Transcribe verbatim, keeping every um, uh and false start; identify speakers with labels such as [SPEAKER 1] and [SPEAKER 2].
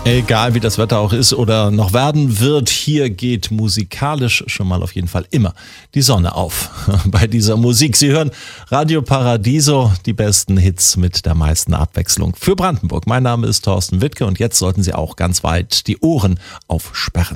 [SPEAKER 1] Egal wie das Wetter auch ist oder noch werden wird, hier geht musikalisch schon mal auf jeden Fall immer die Sonne auf bei dieser Musik. Sie hören Radio Paradiso, die besten Hits mit der meisten Abwechslung für Brandenburg. Mein Name ist Thorsten Wittke und jetzt sollten Sie auch ganz weit die Ohren aufsperren.